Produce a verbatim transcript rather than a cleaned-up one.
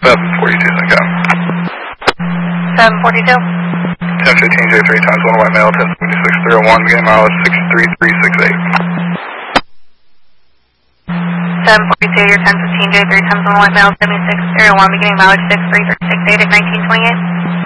seven forty-two, okay. seven forty-two. ten fifteen J three times one white male, ten seventy-six three oh one, beginning mileage six three three six eight. seven forty-two, your ten fifteen J three times one white male, seventy-six three oh one, beginning mileage six three three six eight at nineteen twenty-eight.